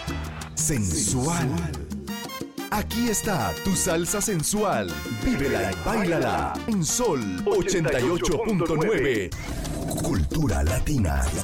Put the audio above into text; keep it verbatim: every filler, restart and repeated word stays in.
Sensual. Aquí está tu salsa sensual. Vívela y báilala en Sol ochenta y ocho punto nueve. Cultura Latina.